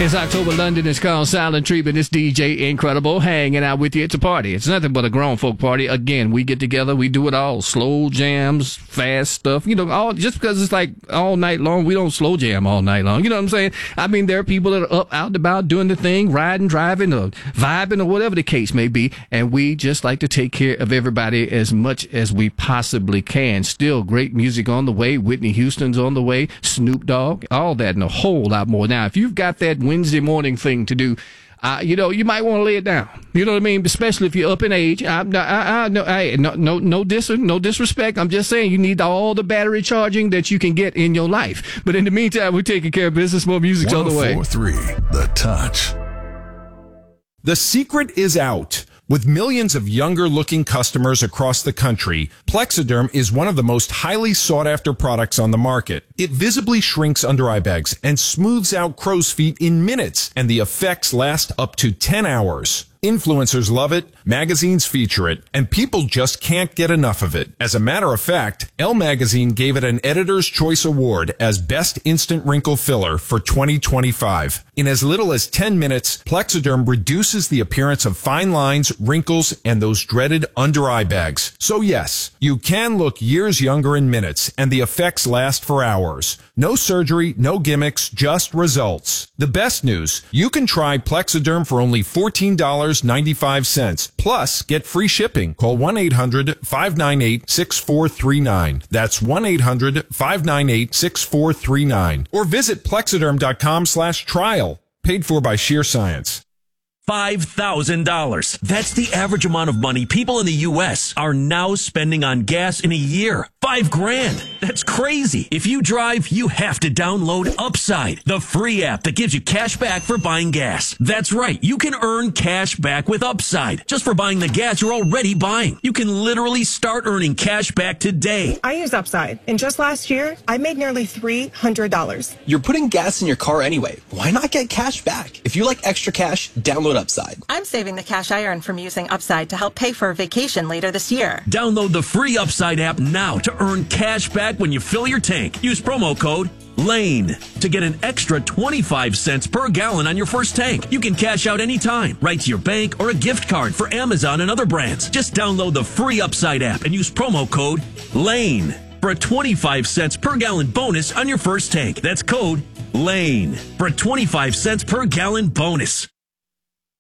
It's October London. It's called Silent Treatment. It's DJ Incredible hanging out with you. It's a party. It's nothing but a grown folk party. Again, we get together. We do it all. Slow jams, fast stuff. You know, all just because it's like all night long, we don't slow jam all night long. You know what I'm saying? I mean, there are people that are up, out and about doing the thing, riding, driving, or vibing, or whatever the case may be. And we just like to take care of everybody as much as we possibly can. Still great music on the way. Whitney Houston's on the way. Snoop Dogg, all that and a whole lot more. Now, if you've got that Wednesday morning thing to do, you know, you might want to lay it down. You know what I mean? Especially if you're up in age. No disrespect. I'm just saying you need all the battery charging that you can get in your life. But in the meantime, we're taking care of business. More music's on the way. 104.3 The Touch. The secret is out. With millions of younger-looking customers across the country, Plexiderm is one of the most highly sought-after products on the market. It visibly shrinks under-eye bags and smooths out crow's feet in minutes, and the effects last up to 10 hours. Influencers love it, magazines feature it, and people just can't get enough of it. As a matter of fact, Elle Magazine gave it an Editor's Choice Award as Best Instant Wrinkle Filler for 2025. In as little as 10 minutes, Plexiderm reduces the appearance of fine lines, wrinkles, and those dreaded under-eye bags. So yes, you can look years younger in minutes, and the effects last for hours. No surgery, no gimmicks, just results. The best news, you can try Plexiderm for only $14.95. Plus, get free shipping. Call 1-800-598-6439. That's 1-800-598-6439. Or visit Plexiderm.com/trial. Paid for by Sheer Science. $5,000. That's the average amount of money people in the U.S. are now spending on gas in a year. $5,000. That's crazy. If you drive, you have to download Upside, the free app that gives you cash back for buying gas. That's right. You can earn cash back with Upside just for buying the gas you're already buying. You can literally start earning cash back today. I use Upside, and just last year, I made nearly $300. You're putting gas in your car anyway. Why not get cash back? If you like extra cash, download Upside. I'm saving the cash I earn from using Upside to help pay for a vacation later this year. Download the free Upside app now to earn cash back when you fill your tank. Use promo code LANE to get an extra 25 cents per gallon on your first tank. You can cash out anytime, right to your bank or a gift card for Amazon and other brands. Just download the free Upside app and use promo code LANE for a 25 cents per gallon bonus on your first tank. That's code LANE for a 25 cents per gallon bonus.